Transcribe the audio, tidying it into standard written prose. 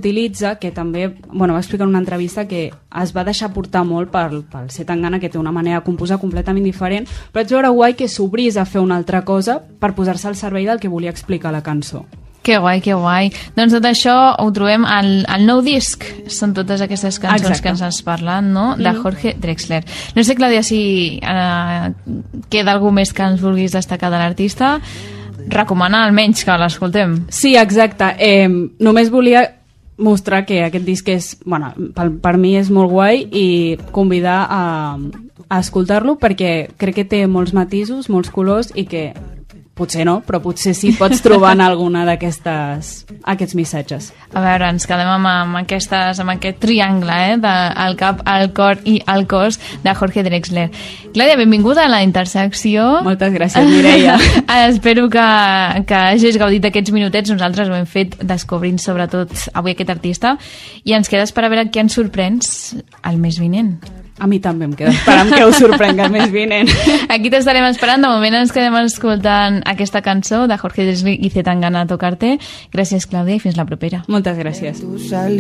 utilitza, que també va explicar en una entrevista que es va deixar portar molt pel Zetangana, que té una manera de composar completament diferent, però ets veure guai que s'obrís a fer una altra cosa per posar-se al servei del que volia explicar la cançó. Que guai, que guai. Doncs tot això ho trobem al nou disc. Són totes aquestes cançons que ens has parlat, no? De Jorge Drexler. No sé, Clàudia, si queda algú més que ens vulguis destacar de l'artista. Recomanar almenys que l'escoltem. Sí, exacte. Només volia mostrar que aquest disc és, per mi és molt guai i convidar a escoltar-lo perquè crec que té molts matisos, molts colors i que potser no, però potser sí pots trobar en alguna d'aquests missatges. A veure, ens quedem amb aquest triangle, del cap, al cor i al cos de Jorge Drexler. Clàudia, benvinguda a la Intersecció. Moltes gràcies, Mireia. Espero que hagis gaudit d'aquests minutets. Nosaltres ho hem fet descobrint sobretot avui aquest artista i ens queda esperar a veure què ens sorprens el mes vinent. A mi també em queda esperant que us sorprenga el mes vinent. Aquí t'estarem esperant. De moment ens quedem escoltant aquesta cançó de Jorge Drexler i Zetangana, Tocarte. Gràcies, Clàudia, i fins la propera. Moltes gràcies.